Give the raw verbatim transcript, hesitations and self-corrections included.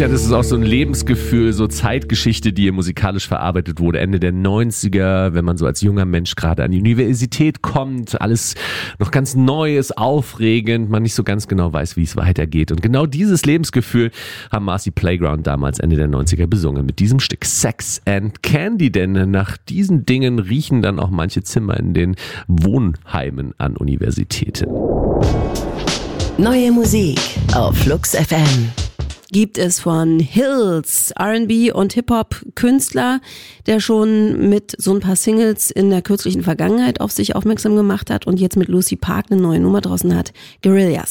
Ja, das ist auch so ein Lebensgefühl, so Zeitgeschichte, die hier musikalisch verarbeitet wurde. Ende der neunziger, wenn man so als junger Mensch gerade an die Universität kommt, alles noch ganz neu ist, aufregend, man nicht so ganz genau weiß, wie es weitergeht. Und genau dieses Lebensgefühl haben Marcy Playground damals Ende der neunziger besungen mit diesem Stück Sex and Candy. Denn nach diesen Dingen riechen dann auch manche Zimmer in den Wohnheimen an Universitäten. Neue Musik auf Flux F M. Gibt es von Hills, R and B und Hip-Hop-Künstler, der schon mit so ein paar Singles in der kürzlichen Vergangenheit auf sich aufmerksam gemacht hat und jetzt mit Lucy Park eine neue Nummer draußen hat, Guerillas.